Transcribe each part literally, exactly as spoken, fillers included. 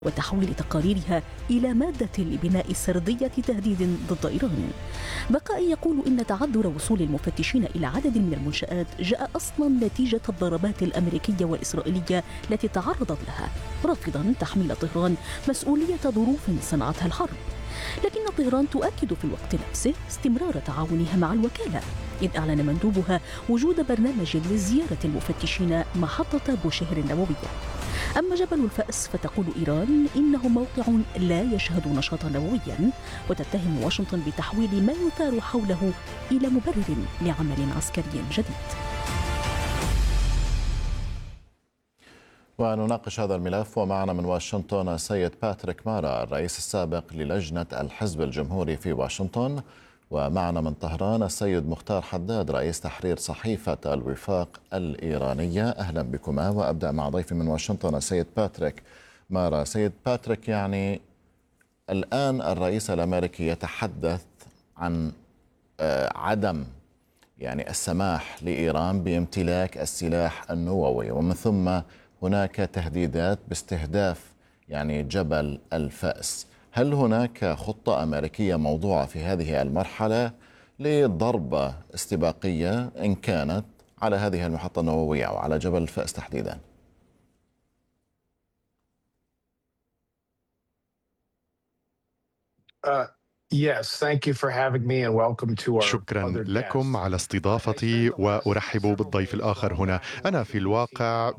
وتحويل تقاريرها إلى مادة لبناء سردية تهديد ضد إيران. بقائي يقول إن تعذر وصول المفتشين إلى عدد من المنشآت جاء أصلا نتيجة الضربات الأمريكية والإسرائيلية التي تعرضت لها، رافضا تحميل طهران مسؤولية ظروف صنعتها الحرب. لكن طهران تؤكد في الوقت نفسه استمرار تعاونها مع الوكالة، إذ أعلن مندوبها وجود برنامج لزيارة المفتشين محطة بوشهر النووية. أما جبل الفأس فتقول إيران إنه موقع لا يشهد نشاطا نوويا، وتتهم واشنطن بتحويل ما يثار حوله إلى مبرر لعمل عسكري جديد. ونناقش هذا الملف ومعنا من واشنطن السيد باتريك مارا الرئيس السابق للجنة الحزب الجمهوري في واشنطن، ومعنا من طهران السيد مختار حداد رئيس تحرير صحيفة الوفاق الإيرانية. أهلا بكما، وأبدأ مع ضيفي من واشنطن السيد باتريك مارا. سيد باتريك، يعني الآن الرئيس الأمريكي يتحدث عن عدم يعني السماح لإيران بامتلاك السلاح النووي، ومن ثم هناك تهديدات باستهداف يعني جبل الفأس. هل هناك خطة أمريكية موضوعة في هذه المرحلة لضربة استباقية إن كانت على هذه المحطة النووية أو على جبل الفأس تحديدا؟ Uh, yes, thank you for having me and welcome to our شكرا other لكم guests. على استضافتي وأرحب بالضيف الآخر هنا. أنا في الواقع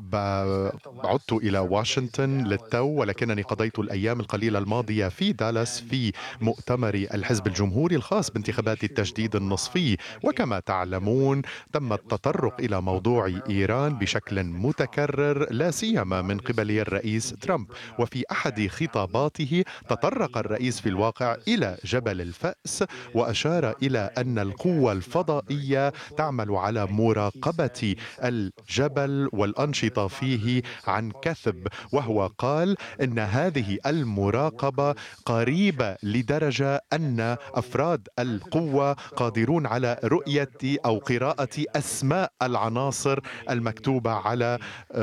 عدت إلى واشنطن للتو، ولكنني قضيت الأيام القليلة الماضية في دالاس في مؤتمر الحزب الجمهوري الخاص بانتخابات التجديد النصفي. وكما تعلمون تم التطرق إلى موضوع إيران بشكل متكرر، لا سيما من قبل الرئيس ترامب. وفي أحد خطاباته تطرق الرئيس في الواقع إلى جبل الفأس، وأشار إلى أن القوة الفضائية تعمل على مراقبة الجبل والأنشطة فيه عن كثب. وهو قال إن هذه المراقبة قريبة لدرجة أن أفراد القوة قادرون على رؤية أو قراءة أسماء العناصر المكتوبة على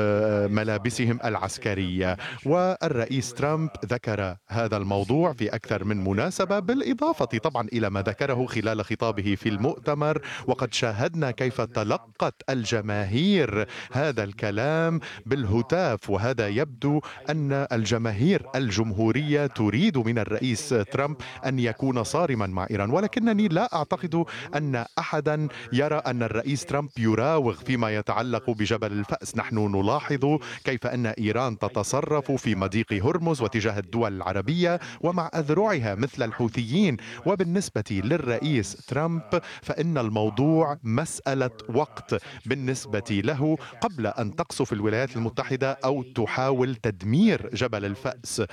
ملابسهم العسكرية. والرئيس ترامب ذكر هذا الموضوع في أكثر من مناسبة، بالإضافة طبعا إلى ما ذكره خلال خطابه في المؤتمر. وقد شاهدنا كيف تلقت الجماهير هذا الكلام بالهتاف، وهذا يبدو أن الجماهير الجمهورية تريد من الرئيس ترامب أن يكون صارما مع إيران. ولكنني لا أعتقد أن أحدا يرى أن الرئيس ترامب يراوغ فيما يتعلق بجبل الفأس. نحن نلاحظ كيف أن إيران تتصرف في مضيق هرمز وتجاه الدول العربية ومع أذرعها مثل الحوثيين. وبالنسبة للرئيس ترامب فإن الموضوع مسألة وقت بالنسبة له قبل أن تقصف الولايات المتحدة أو تحاول تدمير جبل الفأس.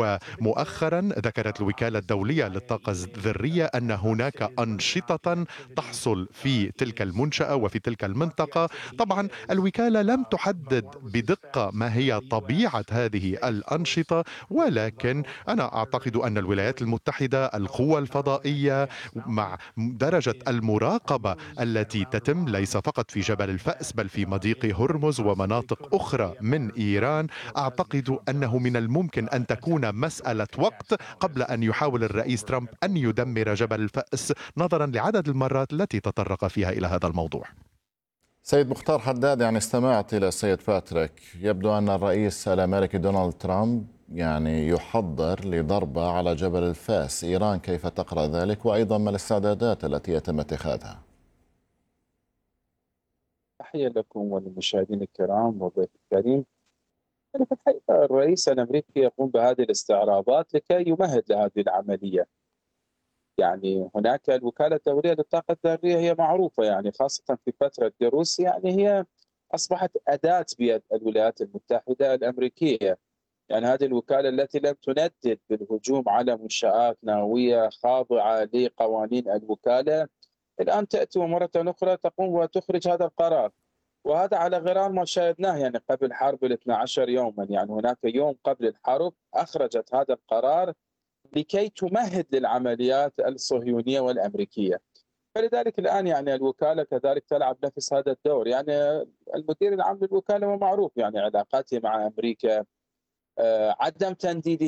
ومؤخرا ذكرت الوكالة الدولية للطاقة الذرية أن هناك أنشطة تحصل في تلك المنشأة وفي تلك المنطقة. طبعا الوكالة لم تحدد بدقة ما هي طبيعة هذه الأنشطة، ولكن أنا أعتقد أن الولايات المتحدة القوى الفضائية مع درجة المراقبة التي تتم ليس فقط في جبل الفأس بل في مضيق هرمز ومناطق أخرى من إيران، أعتقد أنه من الممكن أن تكون مسألة وقت قبل أن يحاول الرئيس ترامب أن يدمر جبل الفأس، نظرا لعدد المرات التي تطرق فيها إلى هذا الموضوع. سيد مختار حداد، يعني استمعت إلى السيد باتريك، يبدو أن الرئيس الأمريكي دونالد ترامب يعني يحضر لضربة على جبل الفاس. إيران كيف تقرأ ذلك، وأيضا ما الاستعدادات التي يتم اتخاذها؟ تحية لكم وللمشاهدين الكرام والضيف الكريم. يعني في الحقيقة الرئيس الأمريكي يقوم بهذه الاستعراضات لكي يمهد لهذه العملية. يعني هناك الوكالة الدولية للطاقة الذرية هي معروفة، يعني خاصة في فترة روسيا، يعني هي أصبحت أداة بيد الولايات المتحدة الأمريكية. يعني هذه الوكالة التي لم تندد بالهجوم على منشآت نووية خاضعة لقوانين الوكالة، الآن تأتي مرة أخرى تقوم وتخرج هذا القرار. وهذا على غرار ما شاهدناه يعني قبل حرب الاثنى عشر يوما. يعني هناك يوم قبل الحرب أخرجت هذا القرار لكي تمهد للعمليات الصهيونية والأمريكية. فلذلك الآن يعني الوكالة كذلك تلعب نفس هذا الدور. يعني المدير العام للوكالة هو معروف يعني علاقاته مع أمريكا آه، عدم تنديده